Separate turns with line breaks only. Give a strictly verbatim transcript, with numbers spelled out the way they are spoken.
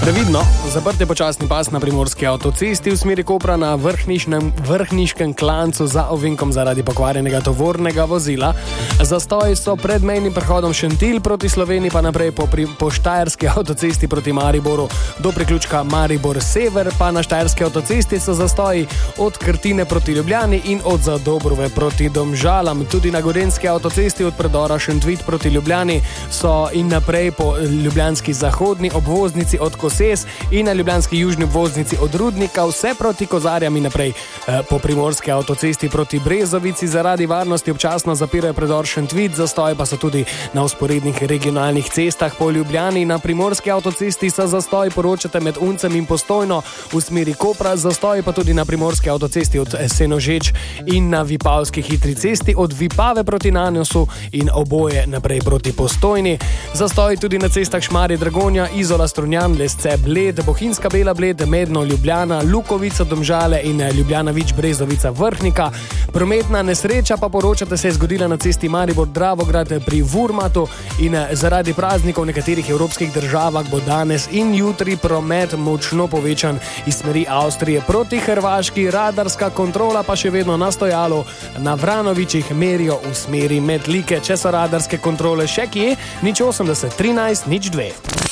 Previdno, zaprt je počasni pas na primorski avtocesti v smeri Kopra na vrhniškem klancu za ovinkom zaradi pokvarjenega tovornega vozila. Zastoji so pred mejnim prehodom Šentilj proti Sloveniji, pa naprej po, pri, po štajerski avtocesti proti Mariboru do priključka Maribor Sever, pa na štajerski avtocesti so zastoji od Krtine proti Ljubljani in od Zadobrove proti Domžalam. Tudi na gorenjski avtocesti od predora Šentvid proti Ljubljani so in naprej po ljubljanski zahodni obvoznici od Koses in na ljubljanski južni obvoznici od Rudnika, vse proti Kozarjam in naprej eh, po primorski avtocesti proti Brezovici. Zaradi varnosti občasno zapirajo predor Šentvid, zastoji pa so tudi na vzporednih regionalnih cestah po Ljubljani. Na primorski avtocesti so zastoji, poročate, med Uncem in Postojno v smeri Kopra, zastoji pa tudi na primorski avtocesti od Senožeč in na Vipavski hitri cesti od Vipave proti Nanjosu in oboje naprej proti Postojni. Zastoji tudi na cestah Šmarje Dragonja, Izola Strunjan, Lesce Bled, Bohinjska Bela Bled, Medno Ljubljana, Lukovica Domžale in Ljubljana Vič Brezovica Vrhnika. Prometna nesreča pa, poročate, se je zgodila na cesti Maribor Dravograd pri Vurmatu in zaradi praznikov v nekaterih evropskih državah bo danes in jutri promet močno povečan iz smeri Avstrije proti Hrvaški. Radarska kontrola pa še vedno na stojalu na Vranovičih, merijo v smeri Metlike. Če so radarske kontrole še kje, nič osemdeset trinajst nič dve.